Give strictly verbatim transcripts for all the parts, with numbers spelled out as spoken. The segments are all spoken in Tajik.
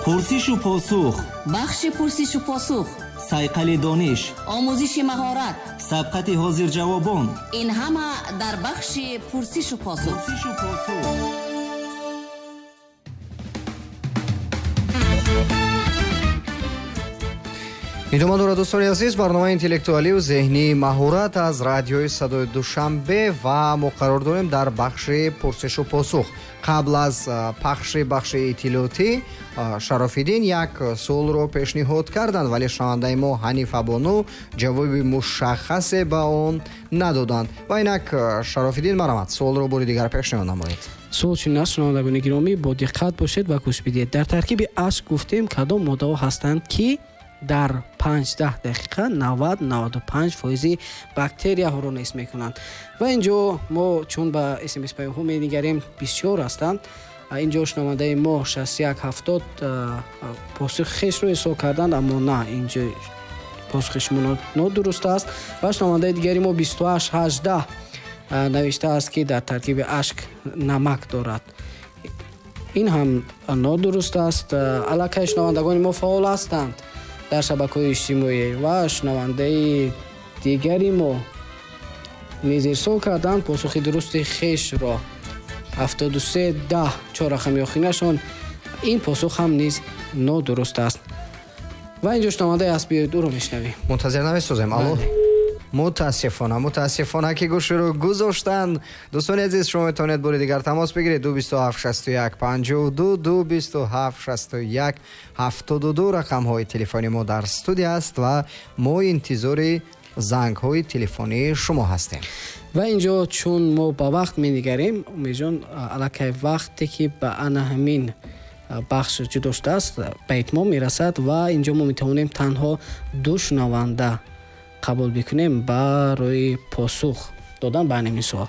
پرسش و پاسخ، بخش پرسش و پاسخ، سایقل دانش، آموزش مهارت، سبقت حاضر جوابان، این همه در بخش پرسش و پاسخ. پرسش و پاسخ. идома дорад дӯстони азиз, барномаи интеллектуалию зеҳнии маҳорат аз радиои садои душанбе ва мо қарор дорем дар бахши пурсишу посух. қабл аз пахши бахши иттилоотӣ Шарофиддин як суолро пешниҳод карданд, вале шунавандаи мо Ҳаниф Абону ҷавоби мушаххасе ба он надоданд. ва инак Шарофиддин марамат, суолро бори дигар пешниҳод намоед. суол чунин аст, шунавандагони гиромӣ, бо диққат бошед ва гӯш бидиҳед. дар таркиби ашк гуфтем кадом моддаҳо ҳастанд ки дар панҷдах дақиқа навад наваду панҷ фоизи бактерияҳоро нест мекунанд. ва инҷо мо чун ба смс паёмҳо менигарем бисёр ҳастанд. инҷо шунавандаи мо шаст як ҳафтод посухи хешро ҳисоб карданд, аммо на, инҷо посухи шумо нодуруст аст. ва шунавандаи дигари мо бисту ҳашт ҳаждаҳ навиштааст ки дар таркиби ашк намак дорад. ин ҳам нодуруст аст. аллакай шунавандагони мо фаъол ҳастанд дар шабакаҳои иҷтимоӣ ва шунавандаи дигари мо низ ирсол карданд посухи дурусти хешро ҳафтоду се даҳ чор рақами охиринашон. ин посух ҳам низ нодуруст аст. ва инҷо шунавандаи аст, биёед ӯро мешнавем. мунтазир намесозем. алло, мутаассифона мутаассифона ки гӯширо гузоштанд. дӯстони азиз, шумо метавонед бори дигар тамос бигиред. ду бисту ҳафт шасту як панҷоҳу ду ду бисту ҳафт шасту як ҳафтоду ду рақамҳои телефони мо дар студия аст ва мо интизори зангҳои телефонии шумо ҳастем. ва инҷо чун мо ба вақт менигарем, умедҷон аллакай вақте ки ба ана ҳамин бахш ҷудо шудааст ба итмом мерасад ва инҷо мо метавонем танҳо ду шунаванда қабул бикунем барои посух додан ба ҳамин суол.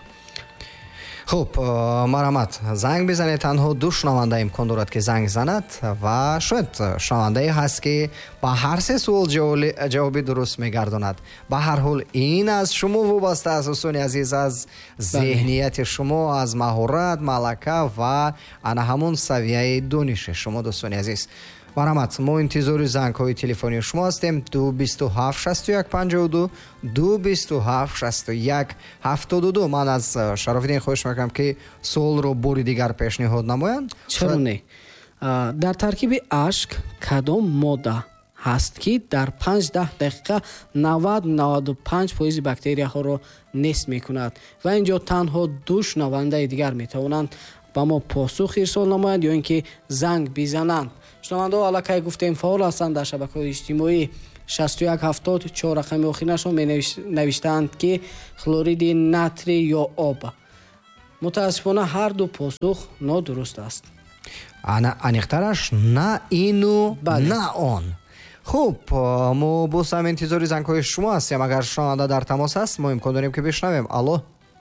хуб, марамат, занг бизанед. танҳо ду шунаванда имкон дорад ки занг занад ва шояд шунавандае ҳаст ки ба ҳар се суол ҷавоби дуруст мегардонад. ба ҳар ҳол ин аз шумо вобаста аст, дӯстони азиз, аз зеҳнияти шумо, аз маҳорат, малака ва ана ҳамон савияи дониши шумо, дӯстони азиз. марамат, мо интизори зангҳои телефонии шумо ҳастем. ду бисту ҳафт шасту як панҷоҳу ду ду бисту ҳафт шасту як ҳафтоду ду. ман аз Шарофиддин хоҳиш мекунам ки суолро бори дигар пешниҳод намоянд. чаро не? дар таркиби ашк кадом модда ҳаст ки дар панҷдах дақиқа навад наваду панҷ фоизи бактерияҳоро нест мекунад? ва инҷо танҳо ду шунавандаи дигар метавонанд ба мо посух ирсол намоянд ё ин ки занг бизананд. шунавандаҳо аллакай гуфтем фаъол ҳастанд дар шабакаҳои иҷтимоӣ. шасту як ҳафтод чор рақами охиринашон менавиштаанд ки хлориди натри ё об. мутаассифона ҳар ду посух нодуруст аст. ана аниқтараш на ину на он. хуб, мо боз ҳам интизори зангҳои шумо ҳастем. агар шунаванда дар тамос аст, мо имкон дорем ки бишнавем. алло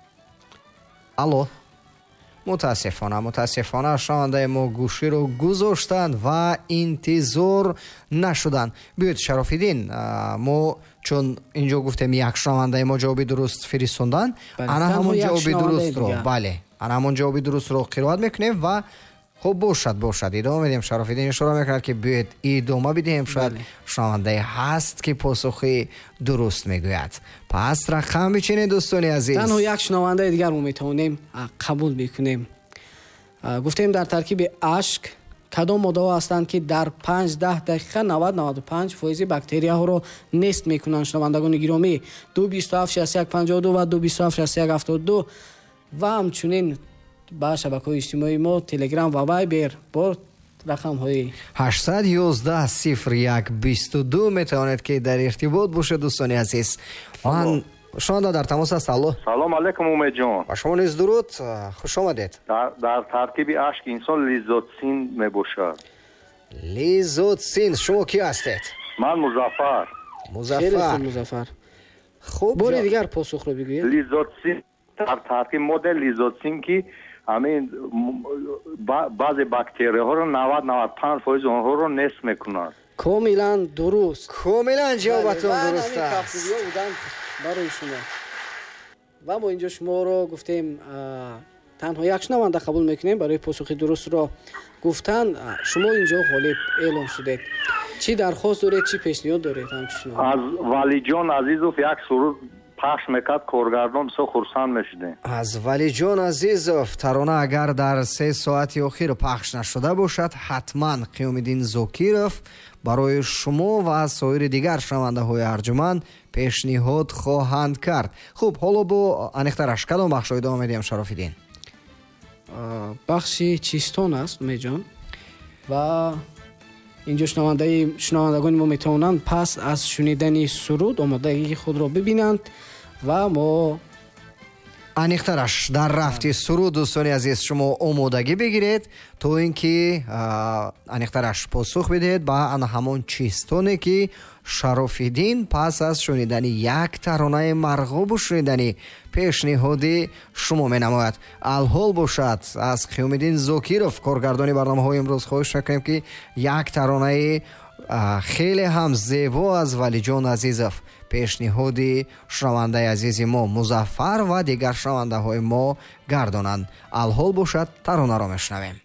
алло мутаассифона мутаассифона шунавандаи мо гӯширо гузоштанд ва интизор нашуданд. биёед Шарофиддин, мо чун инҷо гуфтем як шунавандаи мо ҷавоби дуруст фиристондан, ана ҳамон ҷавоби дурустро бале ана ҳамон ҷавоби дурустро қироат мекунем ва хуб бошад бошад идома медиҳем. Шарофиддин ишора мекунад ки биёед идома бидиҳем, шояд шунавандае ҳаст ки посухи дуруст мегӯяд. пас рақам бичинед, дӯстони азиз. танҳо як шунавандаи дигар мо метавонем қабул бикунем. гуфтем дар таркиби ашк кадом моддаҳо ҳастанд ки дар панҷдах дақиқа навад наваду панҷ фоизи бактерияҳоро нест мекунанд? шунавандагони гиромӣ, ду бисту ҳафт шасту як панҷоҳу ду ва ду бисту ҳафт шасту як ҳафтоду ду ва ҳамчунин ба шабакаҳои иҷтимоии мо Telegram ва Viber бо рақамҳои ҳаштсад ё ёздаҳ сифр як бисту ду метавонед ки дар иртибот бошед, дӯстони азиз. ман шунаванда дар тамос аст. алло, салом алейкум умедҷон. ба шумо низ дуруд, хуш омадед. дар таркиби ашк инсон лиззотсин мебошад. лиззотсин, шумо ки ҳастед? ман Музаффар. Музаффар Музаффар. хуб, бори дигар посухро бигӯед. лиззотсин дар таркиб модел лиззотсин ки ҳамин баъзе бактерияҳоро навад навад и панҷ фоиз онҳоро нест мекунад. комилан дуруст. комилан ҷавобатон дуруст аст. барои шумо ва мо инҷо шуморо гуфтем танҳо як шунаванда қабул мекунем барои посухи дурустро гуфтан. шумо инҷо ғолиб эълон шудед. чӣ дархост доред, чӣ пешниҳод доред? аз валиҷон азизов як суруд пахш мекард, коргардон бисёр хурсанд мешудем. аз валиҷон азизов тарона агар дар се соати охир пахш нашуда бошад, ҳатман қиёмиддин зокиров барои шумо ва соири дигар шунавандаҳои арҷуманд пешниҳод хоҳанд кард. хуб, ҳоло бо аниқтараш кадом бахшро идома медиҳем Шарофиддин? бахши чистон аст умедҷон, ва инҷо шунавандаи шунавандагони мо метавонанд пас аз шунидани суруд омодагии худро бибинанд ва мо аниқтараш дар рафти суруд. дӯстони азиз, шумо омодагӣ бигиред то ин ки аниқтараш посух бидиҳед ба ана ҳамон чистоне ки Шарофиддин пас аз шунидани як таронаи марғубу шунидани пешниҳоди шумо менамояд. алҳол бошад, аз қиёмиддин зокиров коргардони барномаҳои имрӯз хоҳиш мекунем ки як таронаи хеле ҳам зебо аз валиҷон азизов пешниҳоди шунавандаи азизи мо Музаффар ва дигар шунавандаҳои мо гардонанд. алҳол бошад, таронаро мешунавем.